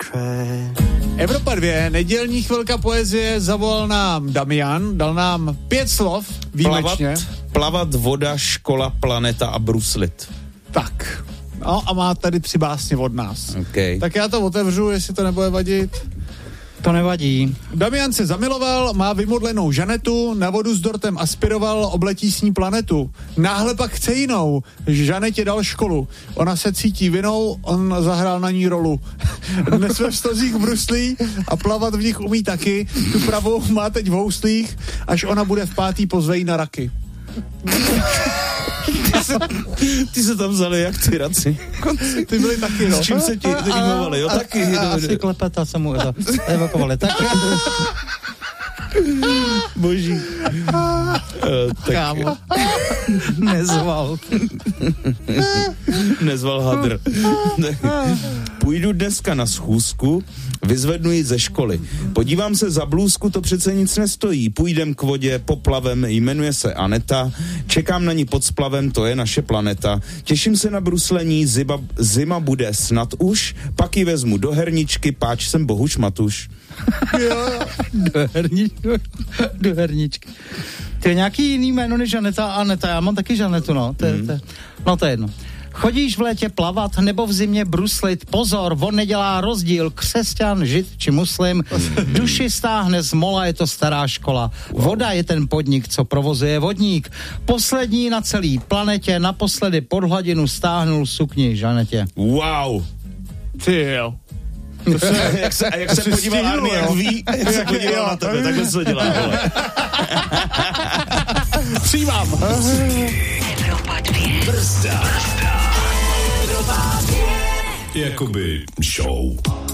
Evropa 2, nedělní chvilka poezie, zavolal nám Damian, dal nám 5 slov, výjimečně. Plavat, voda, škola, planeta a bruslit. Tak, no a má tady 3 básně od nás. Okay. Tak já to otevřu, jestli to nebude vadit. To nevadí. Damian se zamiloval, má vymodlenou Žanetu, na vodu s dortem aspiroval, obletí s ní planetu. Náhle pak chce jinou, Žanetě dal školu. Ona se cítí vinou, on zahrál na ní rolu. Dnes ve vztazích bruslí a plavat v nich umí taky. Tu pravou má teď v houslích, až ona bude v 5. pozve jí na raky. Ty se tam vzali jak ty raci. Ty byli taky, no. S čím se ti rýmovali, jo? Taky. Asi klepeta se mu evakovali. Taky. Boží. Kámo. Nezval hadr. Půjdu dneska na schůzku, vyzvednu ji ze školy. Podívám se za blůzku, to přece nic nestojí. Půjdem k vodě, poplavem, jmenuje se Aneta. Čekám na ní pod splavem, to je naše planeta. Těším se na bruslení, zima bude snad už. Pak ji vezmu do herničky, páč jsem Bohuš Matuš. Do herničky. To je nějaký jiný jméno než Žaneta a Aneta. Já mám taky Žanetu, no. To je jedno. Chodíš v létě plavat nebo v zimě bruslit? Pozor, on nedělá rozdíl. Křesťan, žid či muslim. Duši stáhne z mola, je to stará škola. Voda je ten podnik, co provozuje vodník. Poslední na celý planetě, naposledy pod hladinu stáhnul sukni Žanetě. Wow. Ty jo. Jak se podíval Arny, jak ví, jak se podíval na tebe, takhle se to dělá, vole. Přijímám. Evropa 2. Brzda. Evropa 2. Jakoby show.